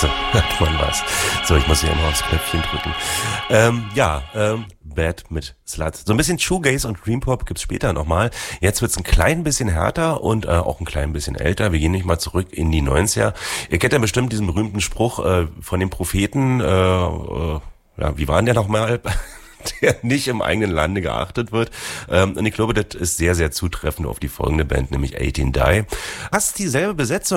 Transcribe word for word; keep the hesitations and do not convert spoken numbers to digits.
Jetzt hört man was. So, ich muss hier immer aufs Knöpfchen drücken. Ähm, ja, ähm, Bad mit Slut. So ein bisschen Shoegaze und Dreampop gibt's später nochmal. Jetzt wird's ein klein bisschen härter und äh, auch ein klein bisschen älter. Wir gehen nicht mal zurück in die neunziger. Ihr kennt ja bestimmt diesen berühmten Spruch äh, von dem Propheten, äh, äh, ja, wie war denn der nochmal? Der nicht im eigenen Lande geachtet wird. Ähm, und ich glaube, das ist sehr, sehr zutreffend auf die folgende Band, nämlich achtzehn Die. Fast dieselbe Besetzung